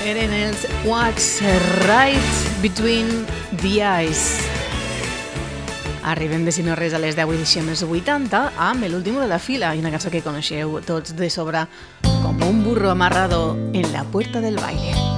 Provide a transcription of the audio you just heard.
Eren els What's Right Between the Eyes. Arribem de si no res a les 10 edicions 80 amb l'último de la fila i una cançó que coneixeu tots de sobre com un burro amarrado en la puerta del baile.